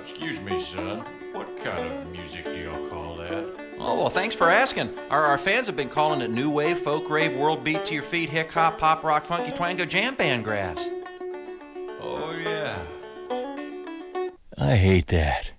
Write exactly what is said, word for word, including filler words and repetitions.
excuse me, son. What kind of music do y'all call that? Oh, well, thanks for asking. Our, our fans have been calling it new wave, folk rave, world beat to your feet, hip hop, pop rock, funky twango, jam band grass. Oh, yeah. I hate that.